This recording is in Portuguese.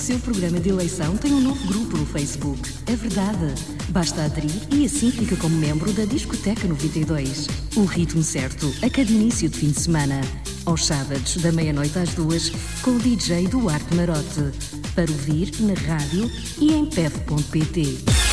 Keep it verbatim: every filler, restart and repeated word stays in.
O seu programa de eleição tem um novo grupo no Facebook. É verdade. Basta aderir e assim fica como membro da Discoteca noventa e dois. O ritmo certo a cada início de fim de semana. Aos sábados, da meia-noite às duas, com o D J Duarte Marote. Para ouvir na rádio e em P E V ponto pt.